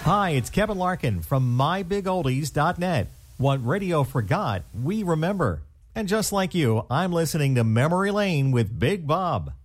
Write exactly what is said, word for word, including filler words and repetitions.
Hi, it's Kevin Larkin from my big oldies dot net. What radio forgot, we remember. And just like you, I'm listening to Memory Lane with Big Bob.